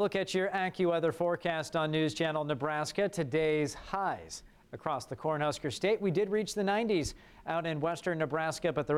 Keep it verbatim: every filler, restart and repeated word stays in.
look at your AccuWeather forecast on News Channel Nebraska. Today's highs across the Cornhusker State. We did reach the nineties out in western Nebraska, but the